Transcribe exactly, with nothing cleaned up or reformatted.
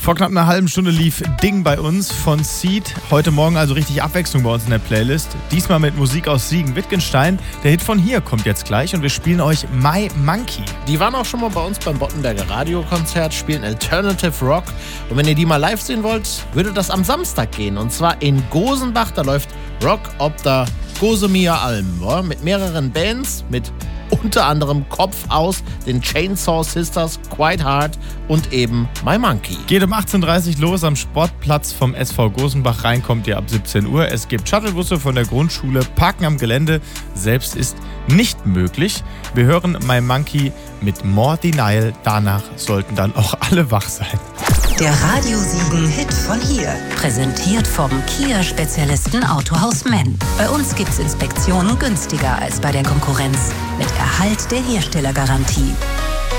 Vor knapp einer halben Stunde lief Ding bei uns von Seed. Heute Morgen also richtig Abwechslung bei uns in der Playlist. Diesmal mit Musik aus Siegen-Wittgenstein. Der Hit von hier kommt jetzt gleich und wir spielen euch My Monkey. Die waren auch schon mal bei uns beim Bottenberger Radiokonzert, spielen Alternative Rock. Und wenn ihr die mal live sehen wollt, würde das am Samstag gehen. Und zwar in Gosenbach. Da läuft Rock ob der Gosemia Alm. Ja? Mit mehreren Bands, mit unter anderem Kopf aus, den Chainsaw Sisters, Quite Hard und eben My Monkey. Geht um achtzehn Uhr dreißig los am Sportplatz vom S V Gosenbach. Rein kommt ihr ab siebzehn Uhr. Es gibt Shuttlebusse von der Grundschule. Parken am Gelände selbst ist nicht möglich. Wir hören My Monkey mit More Denial. Danach sollten dann auch alle wach sein. Der Radio Siegen Hit von hier. Präsentiert vom Kia-Spezialisten Autohaus Menn. Bei uns gibt's Inspektionen günstiger als bei der Konkurrenz. Mit Erhalt der Herstellergarantie.